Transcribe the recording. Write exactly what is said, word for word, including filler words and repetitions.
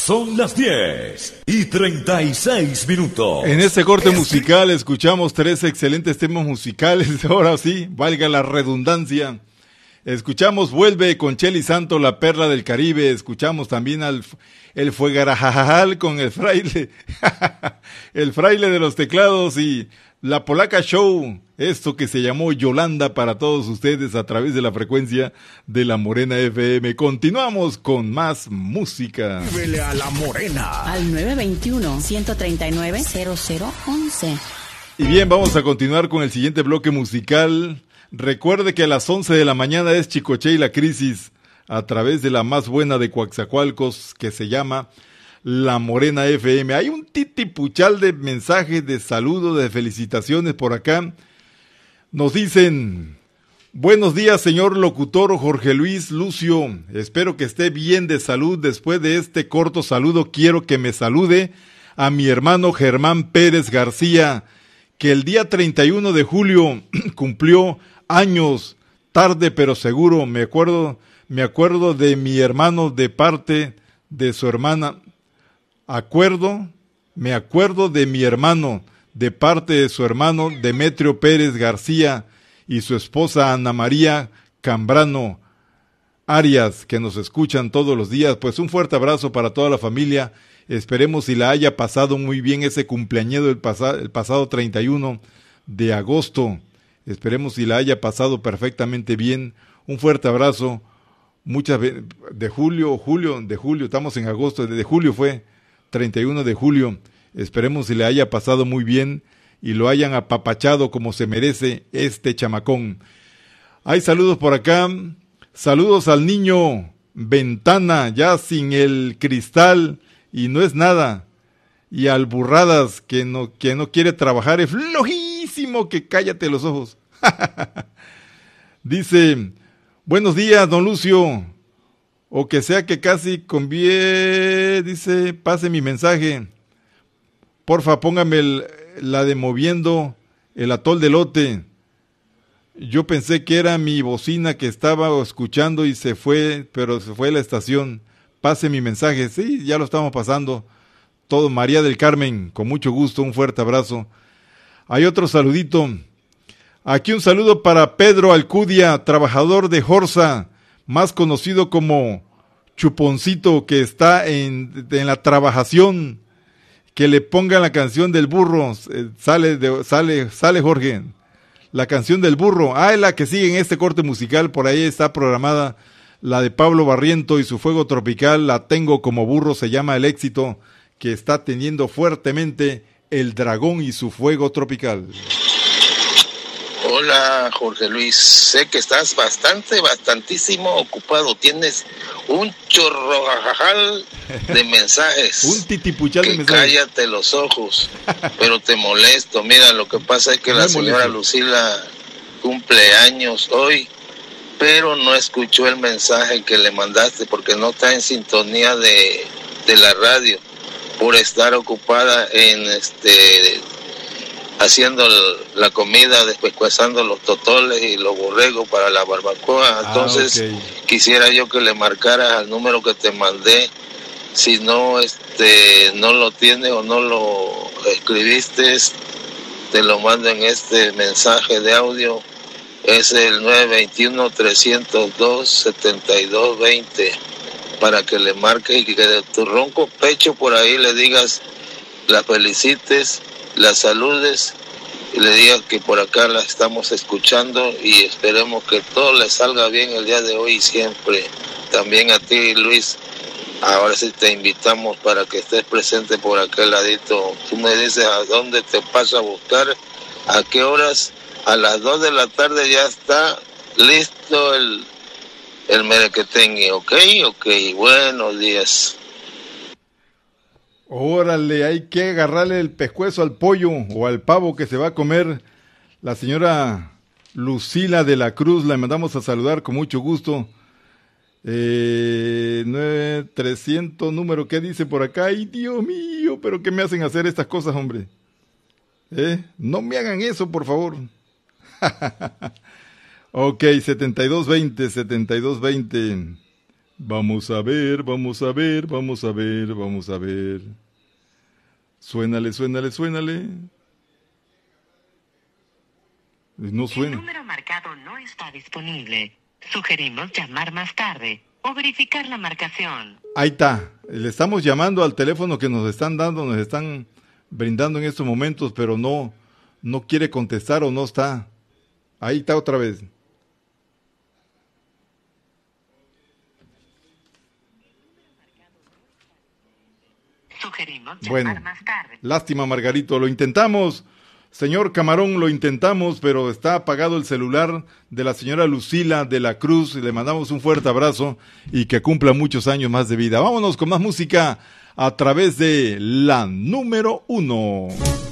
Son las diez y treinta y seis minutos. En este corte musical escuchamos tres excelentes temas musicales. Ahora sí, valga la redundancia. Escuchamos Vuelve con Chely Santos, La Perla del Caribe. Escuchamos también al el Fuegarajajal con el fraile, el fraile de los teclados y La Polaca Show. Esto que se llamó Yolanda para todos ustedes a través de la frecuencia de La Morena F M. Continuamos con más música. Súbele a La Morena al nueve veintiuno, ciento treinta y nueve, cero cero once. Y bien, vamos a continuar con el siguiente bloque musical. Recuerde que a las once de la mañana es Chicoche y la Crisis a través de la más buena de Coaxacualcos, que se llama La Morena F M. Hay un titipuchal de mensajes de saludos, de felicitaciones por acá. Nos dicen: buenos días, señor locutor Jorge Luis Lucio. Espero que esté bien de salud. Después de este corto saludo, quiero que me salude a mi hermano Germán Pérez García, que el día treinta y uno de julio cumplió años, tarde pero seguro. Me acuerdo, me acuerdo de mi hermano de parte de su hermana. Acuerdo, me acuerdo de mi hermano de parte de su hermano Demetrio Pérez García y su esposa Ana María Cambrano Arias, que nos escuchan todos los días. Pues un fuerte abrazo para toda la familia. Esperemos si la haya pasado muy bien ese cumpleañero del pasa- el pasado treinta y uno de agosto. Esperemos si la haya pasado perfectamente bien. Un fuerte abrazo. Muchas ve- de julio, julio, de julio, estamos en agosto, de julio fue treinta y uno de julio. Esperemos si le haya pasado muy bien y lo hayan apapachado como se merece este chamacón. Hay saludos por acá. Saludos al niño Ventana, ya sin el cristal y no es nada. Y al Burradas, que no, que no quiere trabajar, es flojísimo, que cállate los ojos. Dice: buenos días, don Lucio. O que sea que casi conviene, dice, pase mi mensaje. Porfa, póngame el, la de Moviendo el Atol de Lote. Yo pensé que era mi bocina que estaba escuchando y se fue, pero se fue a la estación. Pase mi mensaje. Sí, ya lo estamos pasando. Todo. María del Carmen, con mucho gusto, un fuerte abrazo. Hay otro saludito. Aquí un saludo para Pedro Alcudia, trabajador de Jorsa, más conocido como Chuponcito, que está en, en la trabajación. Que le pongan la canción del burro. Eh, sale, de, sale, sale Jorge. La canción del burro. Ah, es la que sigue en este corte musical. Por ahí está programada la de Pablo Barriento y su Fuego Tropical. La Tengo como burro, se llama el éxito que está teniendo fuertemente el Dragón y su Fuego Tropical. Hola, Jorge Luis. Sé que estás bastante, bastantísimo ocupado. Tienes un chorrojajal de mensajes. Un titipuchal de que mensajes. Cállate los ojos. Pero te molesto. Mira, lo que pasa es que No la me señora molesto. Lucila cumple años hoy, pero no escuchó el mensaje que le mandaste porque no está en sintonía de, de la radio por estar ocupada en este haciendo la comida, despecuezando los totoles y los borregos para la barbacoa. Entonces, ah, okay. Quisiera yo que le marcaras al número que te mandé. Si no este no lo tienes o no lo escribiste, te lo mando en este mensaje de audio. Es el nueve veintiuno, trescientos dos, setenta y dos veinte, para que le marques y que de tu ronco pecho por ahí le digas, la felicites, la saludes y le digas que por acá la estamos escuchando y esperemos que todo le salga bien el día de hoy y siempre. También a ti, Luis, ahora sí te invitamos para que estés presente por aquel ladito. Tú me dices a dónde te paso a buscar, a qué horas. A las dos de la tarde ya está listo el, el merequetengue, ¿ok? Ok, buenos días. Órale, hay que agarrarle el pescuezo al pollo o al pavo que se va a comer la señora Lucila de la Cruz. La mandamos a saludar con mucho gusto. Eh, nueve trescientos, número, ¿qué dice por acá? ¡Ay, Dios mío! ¿Pero qué me hacen hacer estas cosas, hombre? ¿Eh? No me hagan eso, por favor. Ok, setenta y dos veinte, setenta y dos veinte. Vamos a ver, vamos a ver, vamos a ver, vamos a ver. Suénale, suénale, suénale. No suena. El número marcado no está disponible. Sugerimos llamar más tarde o verificar la marcación. Ahí está. Le estamos llamando al teléfono que nos están dando, nos están brindando en estos momentos, pero no, no quiere contestar o no está. Ahí está otra vez. Sugerimos llamar Bueno, más tarde. lástima, Margarito, lo intentamos. Señor Camarón, lo intentamos, pero está apagado el celular de la señora Lucila de la Cruz. Le mandamos un fuerte abrazo y que cumpla muchos años más de vida. Vámonos con más música a través de la número uno.